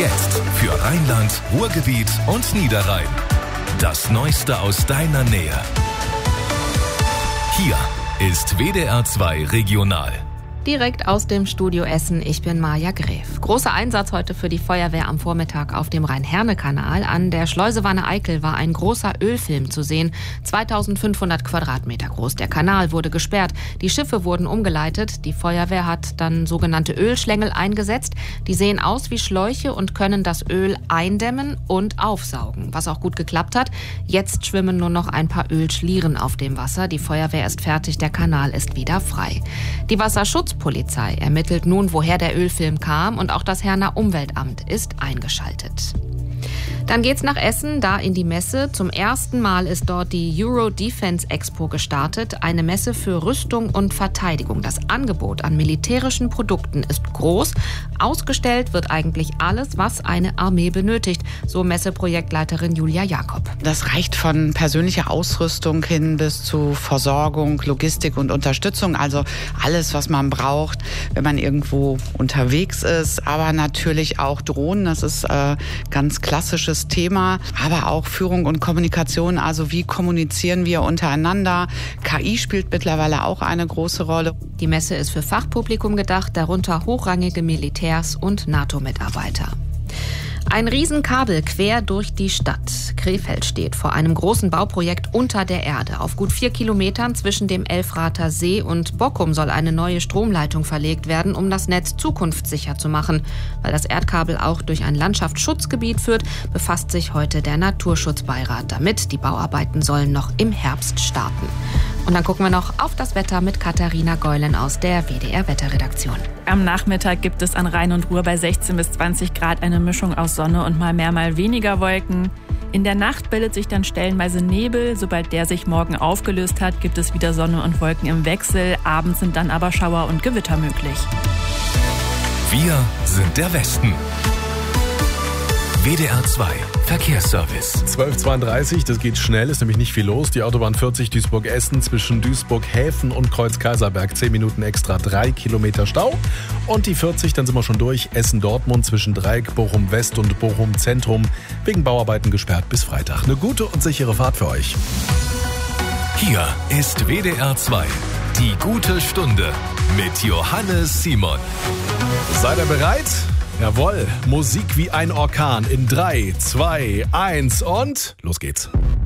Jetzt für Rheinland, Ruhrgebiet und Niederrhein. Das Neueste aus deiner Nähe. Hier ist WDR 2 Regional. Direkt aus dem Studio Essen, ich bin Maja Gräf. Großer Einsatz heute für die Feuerwehr am Vormittag auf dem Rhein-Herne-Kanal. An der Schleuse Wanne-Eickel war ein großer Ölfilm zu sehen, 2500 Quadratmeter groß. Der Kanal wurde gesperrt, die Schiffe wurden umgeleitet. Die Feuerwehr hat dann sogenannte Ölschlängel eingesetzt. Die sehen aus wie Schläuche und können das Öl eindämmen und aufsaugen, was auch gut geklappt hat. Jetzt schwimmen nur noch ein paar Ölschlieren auf dem Wasser. Die Feuerwehr ist fertig, der Kanal ist wieder frei. Die Wasserschutzpolizei ermittelt nun, woher der Ölfilm kam, und auch das Herner Umweltamt ist eingeschaltet. Dann geht's nach Essen, da in die Messe. Zum ersten Mal ist dort die Euro Defense Expo gestartet. Eine Messe für Rüstung und Verteidigung. Das Angebot an militärischen Produkten ist groß. Ausgestellt wird eigentlich alles, was eine Armee benötigt, so Messeprojektleiterin Julia Jakob. Das reicht von persönlicher Ausrüstung hin bis zu Versorgung, Logistik und Unterstützung. Also alles, was man braucht, wenn man irgendwo unterwegs ist. Aber natürlich auch Drohnen, das ist ganz klassisches Thema, aber auch Führung und Kommunikation, also wie kommunizieren wir untereinander. KI spielt mittlerweile auch eine große Rolle. Die Messe ist für Fachpublikum gedacht, darunter hochrangige Militärs und NATO-Mitarbeiter. Ein Riesenkabel quer durch die Stadt. Krefeld steht vor einem großen Bauprojekt unter der Erde. Auf gut 4 Kilometern zwischen dem Elfrather See und Bockum soll eine neue Stromleitung verlegt werden, um das Netz zukunftssicher zu machen. Weil das Erdkabel auch durch ein Landschaftsschutzgebiet führt, befasst sich heute der Naturschutzbeirat damit. Die Bauarbeiten sollen noch im Herbst starten. Und dann gucken wir noch auf das Wetter mit Katharina Geulen aus der WDR-Wetterredaktion. Am Nachmittag gibt es an Rhein und Ruhr bei 16 bis 20 Grad eine Mischung aus Sonne und mal mehr, mal weniger Wolken. In der Nacht bildet sich dann stellenweise Nebel. Sobald der sich morgen aufgelöst hat, gibt es wieder Sonne und Wolken im Wechsel. Abends sind dann aber Schauer und Gewitter möglich. Wir sind der Westen. WDR 2 Verkehrsservice. 12:32, das geht schnell, ist nämlich nicht viel los. Die Autobahn 40 Duisburg-Essen zwischen Duisburg-Häfen und Kreuz-Kaiserberg, 10 Minuten extra, 3 Kilometer Stau. Und die 40, dann sind wir schon durch, Essen-Dortmund zwischen Dreieck, Bochum-West und Bochum-Zentrum, wegen Bauarbeiten gesperrt bis Freitag. Eine gute und sichere Fahrt für euch. Hier ist WDR 2, die gute Stunde mit Johannes Simon. Seid ihr bereit? Jawohl, Musik wie ein Orkan in 3, 2, 1 und los geht's.